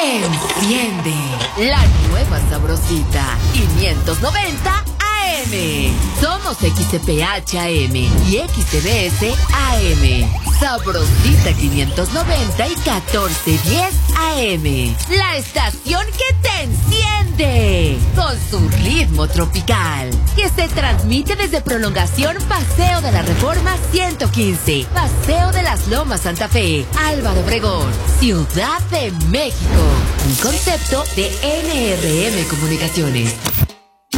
Enciende la nueva sabrosita 590 AM. Somos XTPH AM y XTBS AM. Sabrosita 590 y 1410 AM. La estación que te enciende con su ritmo tropical, que se transmite desde Prolongación Paseo de la Reforma 115, Paseo de las Lomas Santa Fe, Álvaro Obregón, Ciudad de México. Un concepto de NRM Comunicaciones.